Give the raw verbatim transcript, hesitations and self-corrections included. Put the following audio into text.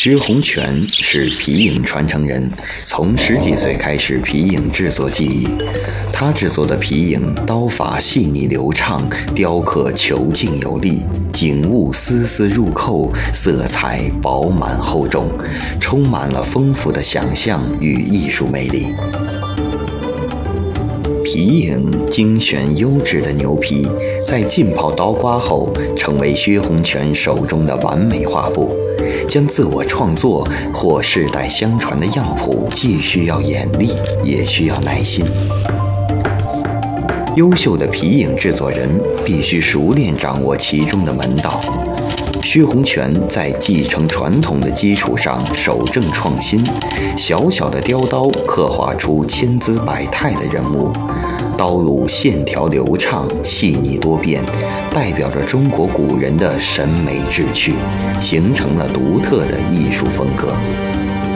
薛洪权是皮影传承人，从十几岁开始皮影制作技艺。他制作的皮影刀法细腻流畅，雕刻遒劲有力，景物丝丝入扣，色彩饱满厚重，充满了丰富的想象与艺术魅力。皮影精选优质的牛皮，在浸泡刀刮后，成为薛洪权手中的完美画布。将自我创作或世代相传的样谱，既需要眼力，也需要耐心。优秀的皮影制作人必须熟练掌握其中的门道。薛洪权在继承传统的基础上守正创新，小小的雕刀刻画出千姿百态的人物，刀路线条流畅，细腻多变，代表着中国古人的审美志趣，形成了独特的艺术风格。